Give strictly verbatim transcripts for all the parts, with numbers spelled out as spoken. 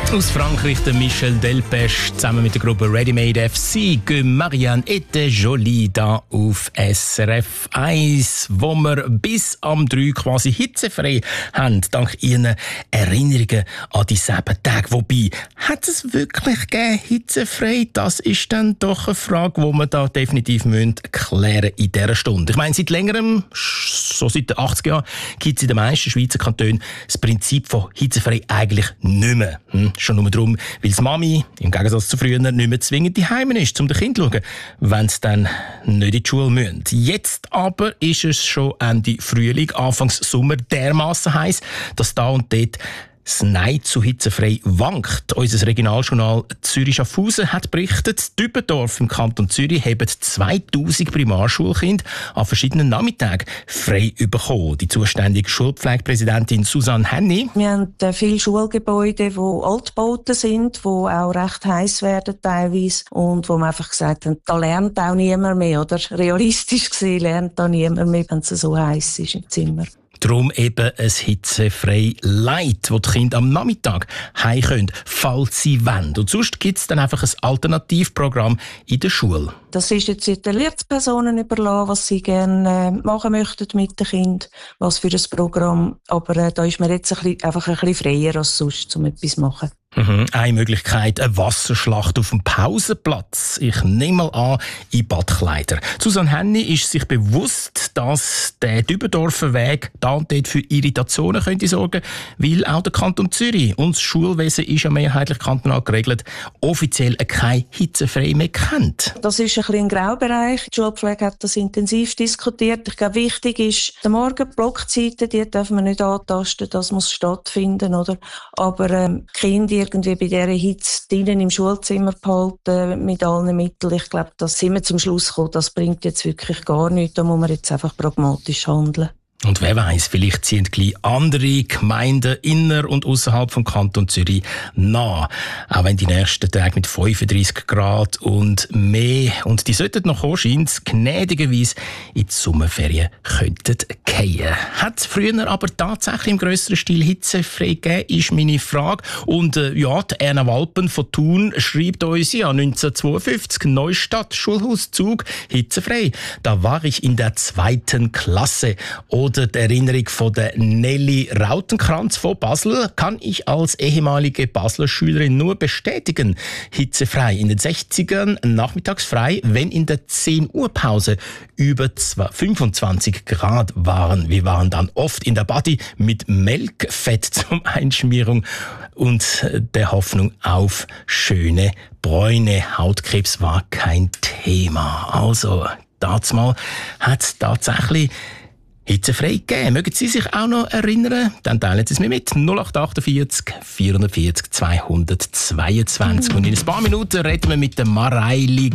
Aus Frankreich der Michel Delpech zusammen mit der Gruppe Ready Made F C que Marianne était jolie da auf S R F eins, wo wir bis am drei quasi hitzefrei haben, dank ihren Erinnerungen an die sieben Tage. Wobei, hat es wirklich gegeben, hitzefrei? Das ist dann doch eine Frage, die wir da definitiv müssen klären in dieser Stunde. Ich meine, seit längerem, so seit den achtziger Jahren, gibt es in den meisten Schweizer Kantonen das Prinzip von hitzefrei eigentlich nicht mehr. Hm? Schon nur darum, weil die Mami, im Gegensatz zu früher, nicht mehr zwingend daheim ist, um den Kind zu schauen, wenn sie dann nicht in die Schule müssen. Jetzt aber ist es schon Ende Frühling, Anfangs Sommer dermassen heiß, dass da und dort das Nein zu hitzefrei wankt. Unser Regionaljournal Zürich-Schaffhausen hat berichtet, Dübendorf im Kanton Zürich haben zweitausend Primarschulkinder an verschiedenen Nachmittagen frei bekommen. Die zuständige Schulpflegepräsidentin Susanne Henny. Wir haben äh, viele Schulgebäude, die Altbauten sind, die auch recht heiß werden teilweise und wo man einfach gesagt hat, da lernt auch niemand mehr. Oder realistisch gesehen lernt da niemand mehr, wenn es so heiß ist im Zimmer. Darum eben ein hitzefrei Light, wo die Kinder am Nachmittag heim können, falls sie wollen. Und sonst gibt es dann einfach ein Alternativprogramm in der Schule. Das ist jetzt den Lehrpersonen überlassen, was sie gerne äh, machen möchten mit den Kindern, was für ein Programm. Aber äh, da ist man jetzt ein bisschen, einfach ein bisschen freier als sonst, um etwas zu machen. Mhm. Eine Möglichkeit, eine Wasserschlacht auf dem Pausenplatz. Ich nehme mal an, in Badkleider. Susanne Henny ist sich bewusst, dass der Dübendorfer Weg da und dort für Irritationen könnte sorgen, weil auch der Kanton Zürich, und das Schulwesen ist ja mehrheitlich kantonal geregelt, offiziell keine hitzefrei mehr kennt. Das ist ein bisschen ein Graubereich. Die Schulpflege hat das intensiv diskutiert. Ich glaube, wichtig ist, die Morgenblockzeiten, die dürfen wir nicht antasten, das muss stattfinden, oder? Aber ähm, Kinder irgendwie bei dieser Hitze drinnen im Schulzimmer behalten, mit allen Mitteln. Ich glaube, da sind wir zum Schluss gekommen, das bringt jetzt wirklich gar nichts. Da muss man jetzt einfach pragmatisch handeln. Und wer weiss, vielleicht ziehen gleich andere Gemeinden inner- und außerhalb vom Kanton Zürich nach. Auch wenn die nächsten Tage mit fünfunddreissig Grad und mehr, und die sollten noch kommen, scheint es gnädigerweise in die Sommerferien könnten fallen. Hat es früher aber tatsächlich im grösseren Stil hitzefrei gegeben, ist meine Frage. Und äh, ja, die Erna Walpen von Thun schreibt uns ja neunzehnhundertzweiundfünfzig, Neustadt, Schulhauszug, hitzefrei. Da war ich in der zweiten Klasse. Oder die Erinnerung von der Nelly Rautenkranz von Basel kann ich als ehemalige Basler Schülerin nur bestätigen. Hitzefrei in den sechzigern, nachmittags frei, wenn in der zehn Uhr Pause über fünfundzwanzig Grad waren. Wir waren dann oft in der Body mit Melkfett zum Einschmierung und der Hoffnung auf schöne Bräune. Hautkrebs war kein Thema. Also, dazumal hat es tatsächlich hitzefrei gegeben. Mögen Sie sich auch noch erinnern? Dann teilen Sie es mir mit. null acht achtundvierzig, vierundvierzig, zweihundertzweiundzwanzig. Und in ein paar Minuten reden wir mit der Mareili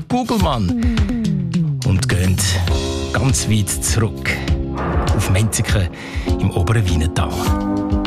Gugelmann. Und gehen ganz weit zurück auf Menziken im oberen Wienertal.